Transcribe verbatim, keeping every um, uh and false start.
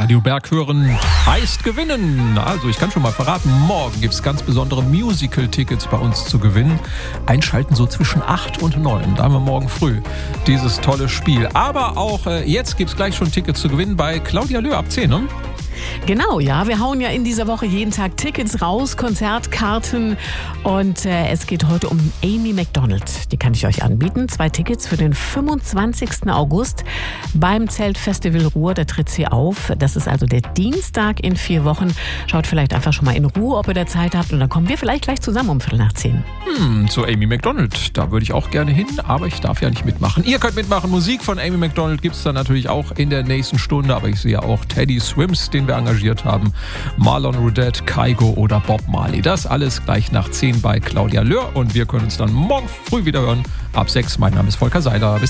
Radio Berg hören heißt gewinnen. Also ich kann schon mal verraten, morgen gibt es ganz besondere Musical-Tickets bei uns zu gewinnen. Einschalten so zwischen acht und neun. Da haben wir morgen früh dieses tolle Spiel. Aber auch äh, jetzt gibt es gleich schon Tickets zu gewinnen bei Claudia Löhr ab zehn, ne? Genau, ja. Wir hauen ja in dieser Woche jeden Tag Tickets raus, Konzertkarten. Und äh, es geht heute um Amy Macdonald. Die kann ich euch anbieten. Zwei Tickets für den fünfundzwanzigsten August beim Zeltfestival Ruhr. Da tritt sie auf. Das ist also der Dienstag in vier Wochen. Schaut vielleicht einfach schon mal in Ruhe, ob ihr da Zeit habt. Und dann kommen wir vielleicht gleich zusammen um Viertel nach zehn. Hm, zu Amy Macdonald. Da würde ich auch gerne hin, aber ich darf ja nicht mitmachen. Ihr könnt mitmachen. Musik von Amy Macdonald gibt es dann natürlich auch in der nächsten Stunde. Aber ich sehe auch Teddy Swims, den wir engagiert haben, Marlon Rudette, Kygo oder Bob Marley. Das alles gleich nach zehn bei Claudia Löhr und wir können uns dann morgen früh wieder hören ab sechs. Mein Name ist Volker Seiler. Bis